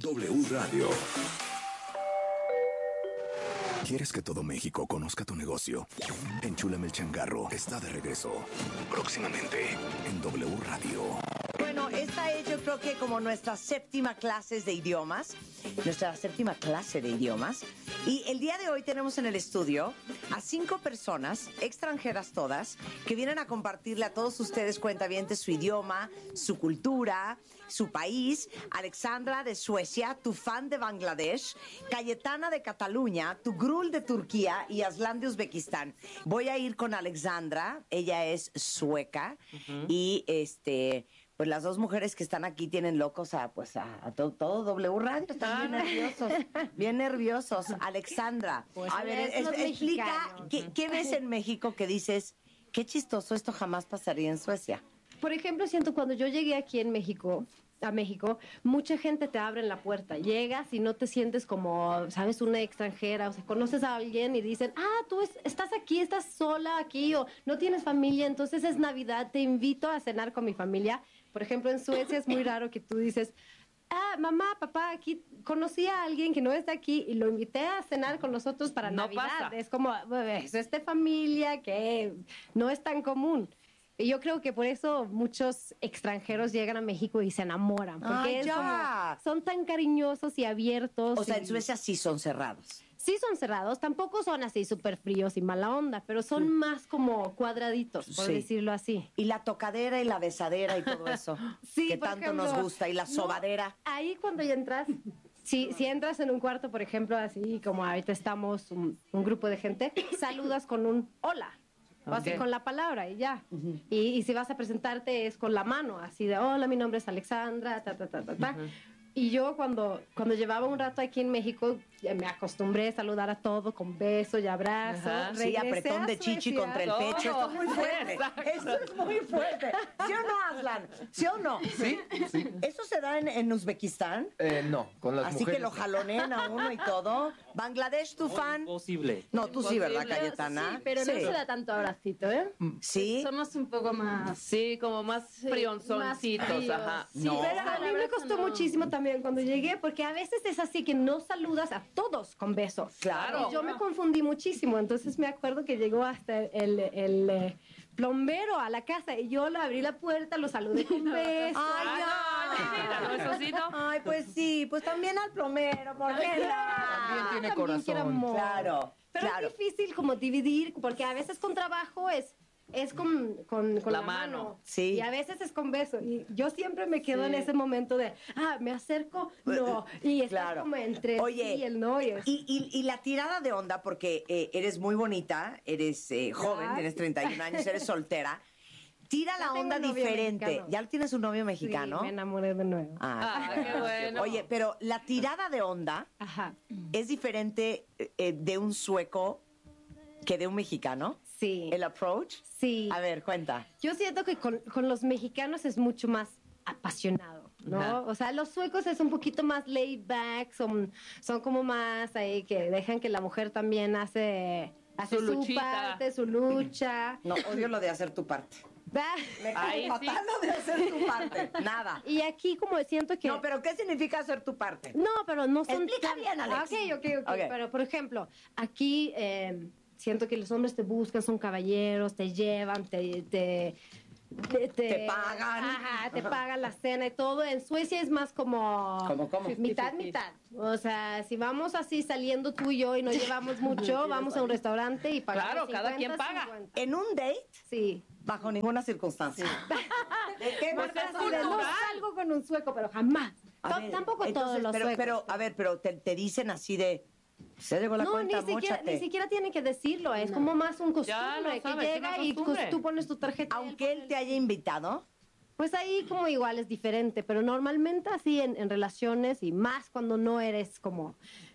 W Radio. ¿Quieres que todo México conozca tu negocio? Enchúlame el changarro está de regreso. Próximamente en W Radio. Bueno, esta es yo creo que como nuestra séptima clase de idiomas. Y el día de hoy tenemos en el estudio a 5 personas, extranjeras todas, que vienen a compartirle a todos ustedes, cuentavientes, su idioma, su cultura, su país. Alexandra de Suecia, Tufan de Bangladesh, Cayetana de Cataluña, Tugrul de Turquía y Aslan de Uzbekistán. Voy a ir con Alexandra, ella es sueca y pues las dos mujeres que están aquí tienen locos a todo W Radio. Están bien nerviosos. Alexandra, Pues a ver, explica, ¿qué ves en México que dices, qué chistoso, esto jamás pasaría en Suecia? Por ejemplo, siento cuando yo llegué aquí a México, mucha gente te abre en la puerta. Llegas y no te sientes como, ¿sabes? Una extranjera. O sea, conoces a alguien y dicen, tú estás aquí, estás sola aquí, o no tienes familia, entonces es Navidad, te invito a cenar con mi familia. Por ejemplo, en Suecia es muy raro que tú dices, mamá, papá, aquí conocí a alguien que no está aquí y lo invité a cenar con nosotros para Navidad. Pasa. Es como, es de familia que no es tan común. Y yo creo que por eso muchos extranjeros llegan a México y se enamoran. Porque son tan cariñosos y abiertos. O sea, en Suecia sí son cerrados. Sí son cerrados, tampoco son así súper fríos y mala onda, pero son más como cuadraditos, por decirlo así. Y la tocadera y la besadera y todo eso, que tanto ejemplo, nos gusta, y la sobadera. Ahí cuando ya entras, si entras en un cuarto, por ejemplo, así como ahorita estamos un grupo de gente, saludas con un hola. O así con la palabra y ya. Y si vas a presentarte es con la mano, así de, hola, mi nombre es Alexandra, Y yo cuando llevaba un rato aquí en México, me acostumbré a saludar a todo con beso y abrazo. Sí, apretón de chichi contra el pecho. Esto es muy fuerte. Esto es muy fuerte. ¿Sí o no, Aslan? ¿Sí o no? Sí. ¿Eso se da en Uzbekistán? No, con las Así mujeres. Que lo jalonean a uno y todo. Bangladesh, tu fan. Imposible. No, tú sí, ¿verdad, Cayetana? Sí, pero no se da tanto abracito, ¿eh? Sí. Somos un poco más... Sí, como más frionzoncitos, ajá. Sí, pero a mí me costó muchísimo también cuando llegué, porque a veces es así que no saludas a todos con besos. Claro. Y yo me confundí muchísimo, entonces me acuerdo que llegó hasta el plombero a la casa y yo le abrí la puerta, lo saludé con beso. Ay, pues sí, pues también al plomero, ¿por qué no? También tiene corazón. Quiere amor. Claro. Pero es difícil como dividir, porque a veces con trabajo es con la mano. Sí. Y a veces es con beso. Y yo siempre me quedo en ese momento de, me acerco, no. Y es como entre sí y el no. Y la tirada de onda, porque eres muy bonita, eres joven, tienes 31 años, eres soltera. Tira la onda diferente. Mexicano. ¿Ya tienes un novio mexicano? Sí, me enamoré de nuevo. Qué bueno. Oye, pero la tirada de onda es diferente de un sueco que de un mexicano. Sí. ¿El approach? Sí. A ver, cuenta. Yo siento que con los mexicanos es mucho más apasionado, ¿no? Ajá. O sea, los suecos es un poquito más laid back, son como más ahí que dejan que la mujer también hace su parte, su lucha. No, odio lo de hacer tu parte. Me cae fatal lo de hacer tu parte. Nada. Y aquí como siento que... No, pero ¿qué significa hacer tu parte? No, pero no son... Explica bien, Alex. Ok. Pero, por ejemplo, aquí siento que los hombres te buscan, son caballeros, te llevan, te pagan. Ajá, te pagan la cena y todo. En Suecia es más como... ¿Cómo? Mitad. O sea, si vamos así saliendo tú y yo y no llevamos mucho, vamos a un restaurante y pagamos Claro, cada quien paga. 50. ¿En un date? Sí. Bajo ninguna circunstancia. ¿De qué? Pues es No cultural. salgo con un sueco, pero jamás. Tampoco todos los suecos. Pero te dicen así de... Se llegó la cuenta, ni siquiera tienen que decirlo. Es como más un costumbre que llega y tú pones tu tarjeta. Aunque él te haya invitado... Pues ahí como igual es diferente, pero normalmente así en relaciones y más cuando no eres como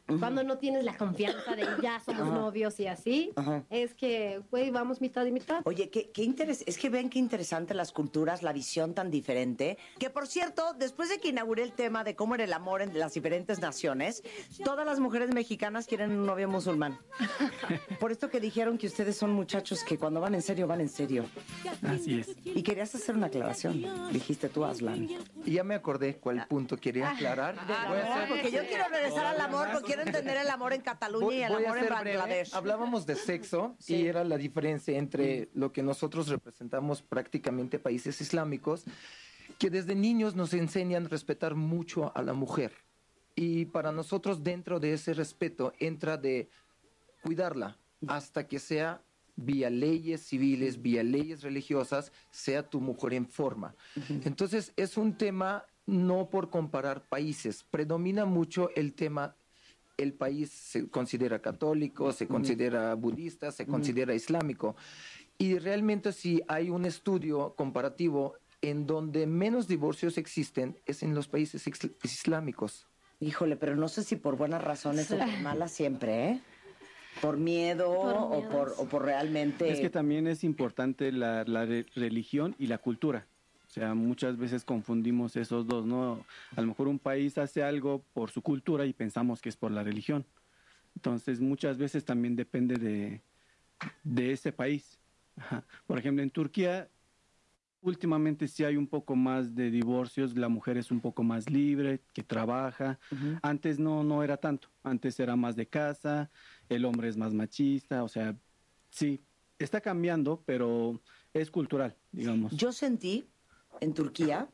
Cuando no tienes la confianza de ya somos novios y así, es que, güey, vamos mitad y mitad. Oye, es que ven qué interesante las culturas, la visión tan diferente. Que por cierto, después de que inauguré el tema de cómo era el amor en las diferentes naciones, todas las mujeres mexicanas quieren un novio musulmán. Por esto que dijeron que ustedes son muchachos que cuando van en serio, van en serio. Así es. Y querías hacer una aclaración, dijiste tú, Aslan. Y ya me acordé cuál punto quería aclarar. Voy a ser- Porque yo quiero regresar al amor, porque quiero entender el amor en Cataluña y el voy a amor en ser breve. Bangladesh. Hablábamos de sexo Sí. y era la diferencia entre lo que nosotros representamos prácticamente países islámicos, que desde niños nos enseñan a respetar mucho a la mujer. Y para nosotros dentro de ese respeto entra de cuidarla hasta que sea vía leyes civiles, vía leyes religiosas, sea tu mujer en forma. Entonces es un tema no por comparar países, predomina mucho el tema. El país se considera católico, se considera budista, se considera islámico. Y realmente si hay un estudio comparativo en donde menos divorcios existen es en los países islámicos. Híjole, pero no sé si por buenas razones o por malas siempre, ¿eh? Por miedo, o por realmente... Es que también es importante la religión y la cultura. O sea, muchas veces confundimos esos dos, ¿no? A lo mejor un país hace algo por su cultura y pensamos que es por la religión. Entonces, muchas veces también depende de ese país. Ajá. Por ejemplo, en Turquía, últimamente sí hay un poco más de divorcios, la mujer es un poco más libre, que trabaja. Antes no era tanto, antes era más de casa, el hombre es más machista, o sea, sí, está cambiando, pero es cultural, digamos. Yo sentí en Turquía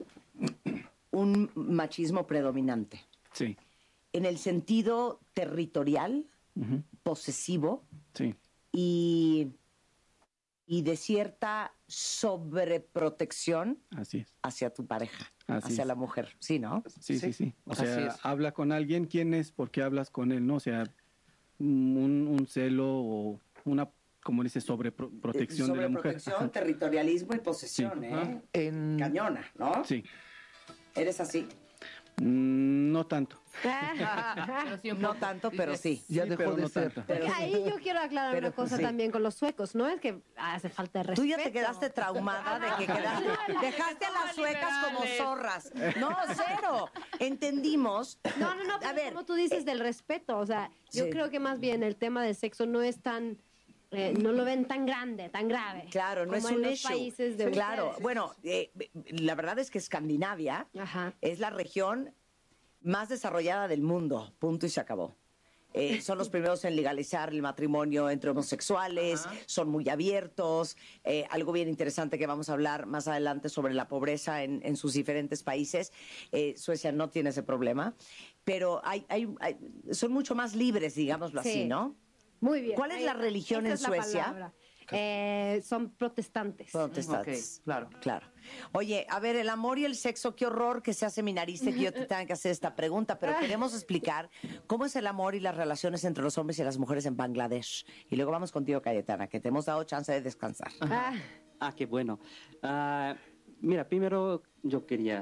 un machismo predominante. Sí. En el sentido territorial, posesivo Sí. y de cierta sobreprotección Así es. hacia tu pareja, Así hacia es. la mujer. ¿Sí, no? Sí. O Así sea, es. habla con alguien, ¿quién es? ¿Por qué hablas con él? ¿No? O sea, un celo o una, como dice, sobreprotección de la mujer. Sobreprotección, territorialismo y posesión, Sí. ¿eh? En, Cañona, ¿no? Sí. ¿Eres así? No tanto. Pero sí un No poco. tanto, pero sí. ya Sí, dejó pero de no ser. tanto. Pero- Ahí yo quiero aclarar Pero, una cosa sí. también con los suecos, no es que hace falta de Tú respeto. ya te quedaste traumada de que dejaste a las suecas como liberales. zorras. No, cero. Entendimos. No, A pero ver, como tú dices del respeto, o sea, yo sí. creo que más bien el tema del sexo no es tan, no lo ven tan grande, tan grave. claro, no como es en un los issue. países de Claro, ustedes. bueno, la verdad es que Escandinavia Ajá. es la región más desarrollada del mundo, punto y se acabó. Son los primeros en legalizar el matrimonio entre homosexuales, son muy abiertos. Algo bien interesante que vamos a hablar más adelante sobre la pobreza en sus diferentes países. Suecia no tiene ese problema, pero son mucho más libres, digámoslo así, Sí. ¿no? Muy bien. ¿Cuál es la religión Esa en es la Suecia? palabra. Son protestantes. Protestantes. Ok, claro. Claro. Oye, a ver, el amor y el sexo, qué horror que sea seminarista y que yo te tenga que hacer esta pregunta, pero queremos explicar cómo es el amor y las relaciones entre los hombres y las mujeres en Bangladesh. Y luego vamos contigo, Cayetana, que te hemos dado chance de descansar. Ah, qué bueno. Mira, primero yo quiero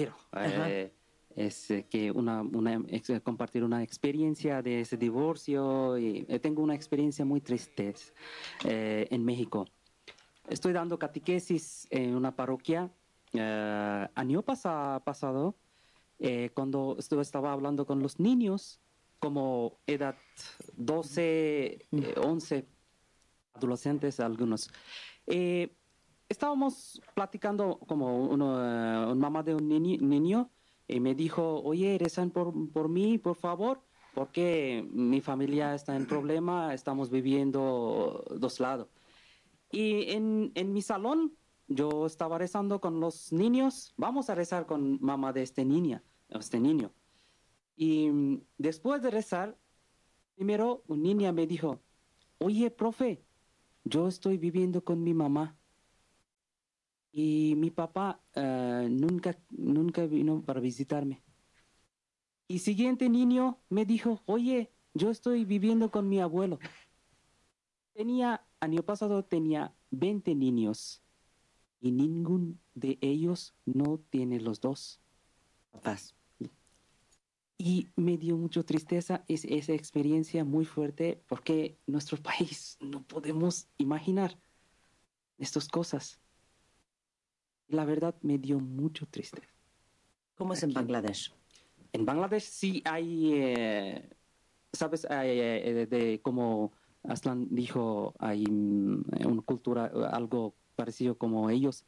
que compartir una experiencia de ese divorcio. Y, tengo una experiencia muy triste en México. Estoy dando catequesis en una parroquia. Año pasado, cuando estaba hablando con los niños, como edad 12, 11, adolescentes algunos. Estábamos platicando como una mamá de un niño y me dijo, oye, rezan por mí, por favor, porque mi familia está en problema, estamos viviendo dos lados. Y en mi salón yo estaba rezando con los niños, vamos a rezar con mamá de este niño. Y después de rezar, primero una niña me dijo, oye, profe, yo estoy viviendo con mi mamá. Y mi papá nunca vino para visitarme. Y siguiente niño me dijo, oye, yo estoy viviendo con mi abuelo. Año pasado tenía 20 niños y ninguno de ellos no tiene los dos papás. Y me dio mucha tristeza esa experiencia muy fuerte porque nuestro país no podemos imaginar estas cosas. La verdad me dio mucho tristeza. ¿Cómo es en Bangladesh? En Bangladesh sí hay, ¿sabes? Como Aslan dijo, hay una cultura, algo parecido como ellos.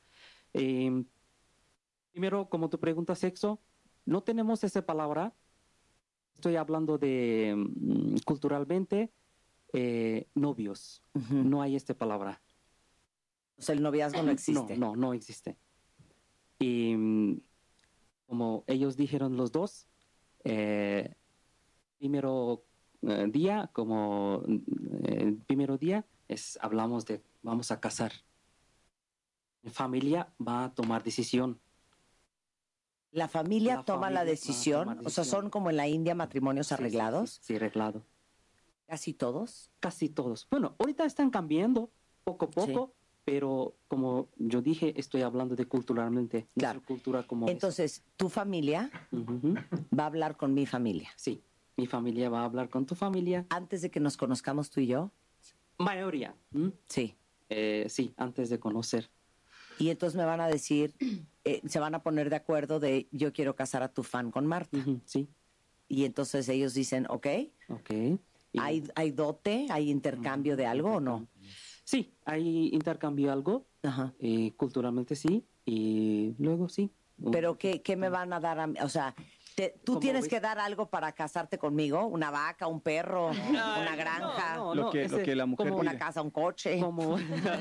Primero, como tu pregunta, sexo, no tenemos esa palabra. Estoy hablando de culturalmente, novios. Ujú. No hay esta palabra. O sea, el noviazgo no existe. No existe. Y como ellos dijeron los dos, primero día, como el primero día, hablamos de vamos a casar. La familia va a tomar decisión. La familia La toma la familia va a decisión. tomar O sea, decisión. son como en la India matrimonios Sí, arreglados. Sí, arreglado. Casi todos. Casi todos. Bueno, ahorita están cambiando poco a poco, pero como yo dije, estoy hablando de culturalmente. Claro. Nuestra cultura como es. Entonces, tu familia Ujú. va a hablar con mi familia. Sí, mi familia va a hablar con tu familia. Antes de que nos conozcamos tú y yo. Mayoría. Sí. Sí, antes de conocer. Y entonces me van a decir, se van a poner de acuerdo de yo quiero casar a tu fan con Marta. Ujú, sí, Y entonces ellos dicen, ok, ok. ¿hay dote, hay intercambio de algo o no? Sí, hay intercambio algo, Ajá. culturalmente sí, y luego sí. Pero ¿qué me van a dar a mí? O sea, tú ¿Cómo tienes ves? que dar algo para casarte conmigo, una vaca, un perro, una granja, Lo que la mujer como una pide. casa, un coche. como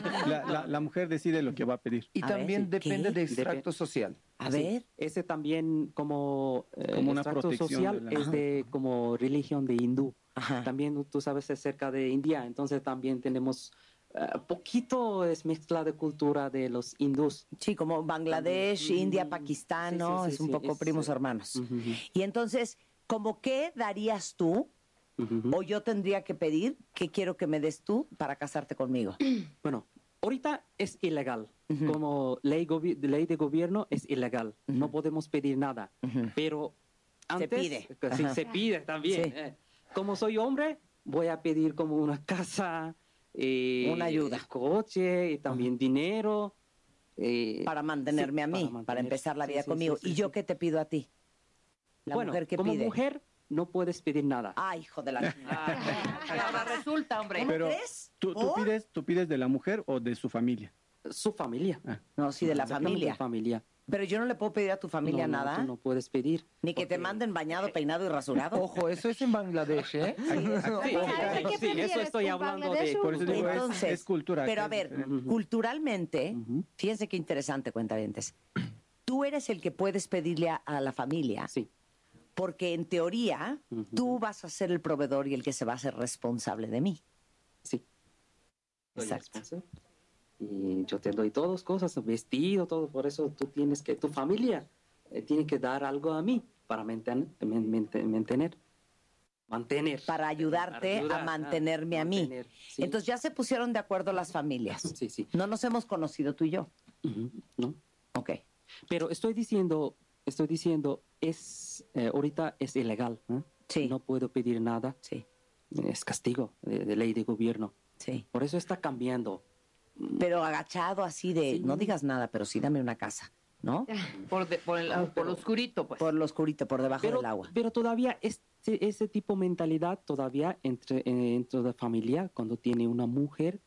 La mujer decide lo que va a pedir. Y A ver, también ¿sí? depende ¿Qué? de extracto social. A sí, ver, ese también como, Como una extracto protección social de la- es de como religión de hindú. ajá. También tú sabes acerca de India, entonces también tenemos poquito es mezcla de cultura de los hindús. Sí, como Bangladesh, También. India, Mm, Pakistán, sí, ¿no? sí, sí, Es un sí, poco es, primos hermanos. Ujú, ujú, Y entonces, ¿cómo qué darías tú ujú. o yo tendría que pedir qué quiero que me des tú para casarte conmigo? Bueno, ahorita es ilegal. Ujú. Como ley de gobierno es ilegal. Ujú. No podemos pedir nada. Ujú. Pero antes pide. Sí, Ajá. se pide también. Sí. Como soy hombre, voy a pedir como una casa, Una ayuda. coche y también dinero. Para mantenerme sí, a mí, para mantener. empezar la Sí, vida sí, conmigo. sí, sí, ¿Y yo sí. qué te pido a ti? La Bueno, mujer que como pide. mujer no puedes pedir nada. Ay, hijo de la... Ahora resulta, hombre. Pero crees? ¿tú ¿Por? pides de la mujer o de su familia? Su familia. No, sí, de la Exactamente, familia. familia. Pero yo no le puedo pedir a tu familia No, nada. tú no puedes pedir. Ni que te porque- manden bañado, peinado y rasurado. Ojo, eso es en Bangladesh, ¿eh? Sí, ¿Sabes qué sí, prefieres, eso estoy un hablando Bangladesh de... o Por eso digo, Entonces, es cultura. pero que a es ver, diferente. culturalmente, Ujú. fíjense qué interesante, cuentavientes. Tú eres el que puedes pedirle a la familia, Sí. porque en teoría Ujú. tú vas a ser el proveedor y el que se va a hacer responsable de mí. Sí. Soy Exacto. responsable. Y yo te doy todas cosas, vestido, todo. Por eso tú tienes que, tu familia tiene que dar algo a mí para mantener. Para ayudarte ayudar, a mantenerme a mí. mantener, sí. Entonces ya se pusieron de acuerdo las familias. Sí, sí. No nos hemos conocido tú y yo. Ujú, ¿no? Ok. Pero estoy diciendo, ahorita es ilegal. Sí. No puedo pedir nada. Sí, Es castigo de ley de gobierno. sí. Por eso está cambiando. Pero agachado así de, Sí. no digas nada, pero sí dame una casa, ¿no? Por lo oscurito, pues. Por lo oscurito, por debajo Pero, del agua. pero todavía ese tipo de mentalidad todavía entre la familia, cuando tiene una mujer,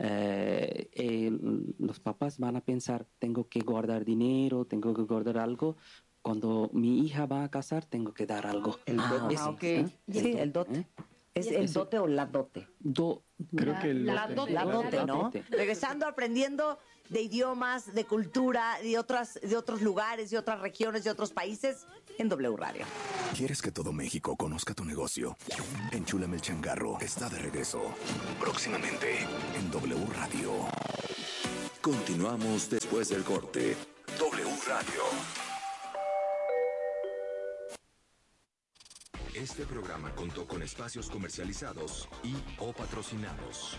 los papás van a pensar, tengo que guardar dinero, tengo que guardar algo. Cuando mi hija va a casar, tengo que dar algo. El dote. Ese, ok. Sí, el dote. ¿Es el dote o la dote? Creo que el la dote. dote. La dote, La ¿no? dote. Regresando, aprendiendo de idiomas, de cultura, de otros lugares, de otras regiones, de otros países, en W Radio. ¿Quieres que todo México conozca tu negocio? Enchúlame el changarro está de regreso. Próximamente en W Radio. Continuamos después del corte. W Radio. Este programa contó con espacios comercializados y o patrocinados.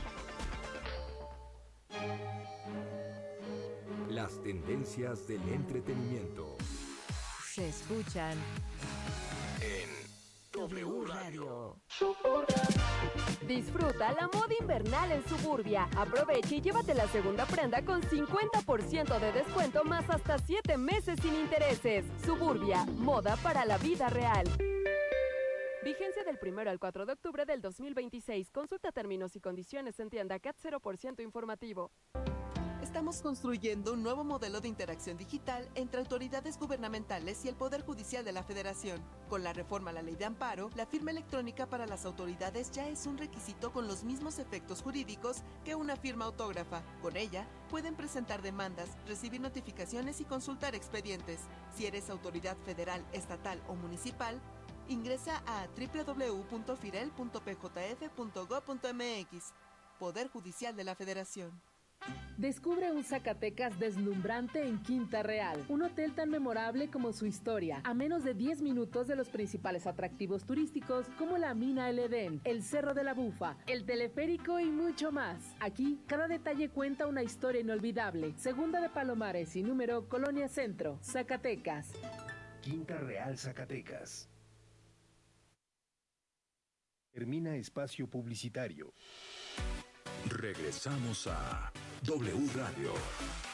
Las tendencias del entretenimiento Se escuchan en W Radio. Disfruta la moda invernal en Suburbia. Aprovecha y llévate la segunda prenda con 50% de descuento más hasta 7 meses sin intereses. Suburbia, moda para la vida real. Vigencia del 1 al 4 de octubre del 2026. Consulta términos y condiciones en tienda CAT 0% informativo. Estamos construyendo un nuevo modelo de interacción digital entre autoridades gubernamentales y el Poder Judicial de la Federación. Con la reforma a la Ley de Amparo, la firma electrónica para las autoridades ya es un requisito con los mismos efectos jurídicos que una firma autógrafa. Con ella, pueden presentar demandas, recibir notificaciones y consultar expedientes. Si eres autoridad federal, estatal o municipal, ingresa a www.firel.pjf.gov.mx. Poder Judicial de la Federación. Descubre un Zacatecas deslumbrante en Quinta Real, un hotel tan memorable como su historia, a menos de 10 minutos de los principales atractivos turísticos como la Mina El Edén, el Cerro de la Bufa, el teleférico y mucho más. Aquí, cada detalle cuenta una historia inolvidable. Segunda de Palomares y número Colonia Centro, Zacatecas. Quinta Real, Zacatecas. Termina espacio publicitario. Regresamos a W Radio.